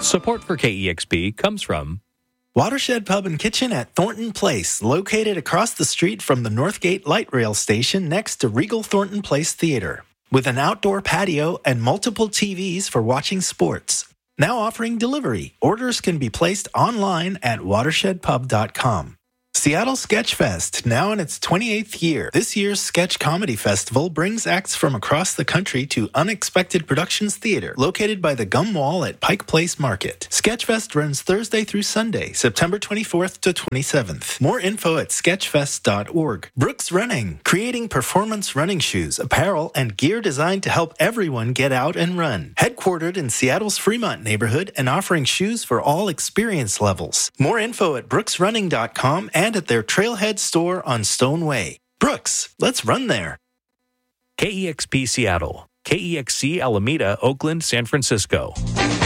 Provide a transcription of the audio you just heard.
Support for KEXP comes from Watershed Pub and Kitchen at Thornton Place, located across the street from the Northgate Light Rail Station next to Regal Thornton Place Theater, with an outdoor patio and multiple TVs for watching sports. Now offering delivery. Orders can be placed online at watershedpub.com. Seattle Sketch Fest, now in its 28th year. This year's Sketch Comedy Festival brings acts from across the country to Unexpected Productions Theater, located by the Gum Wall at Pike Place Market. Sketchfest runs Thursday through Sunday, September 24th to 27th. More info at sketchfest.org. Brooks Running, creating performance running shoes, apparel, and gear designed to help everyone get out and run. Headquartered in Seattle's Fremont neighborhood and offering shoes for all experience levels. More info at brooksrunning.com and at their Trailhead store on Stone Way. Brooks, let's run there. KEXP Seattle, KEXC Alameda, Oakland, San Francisco.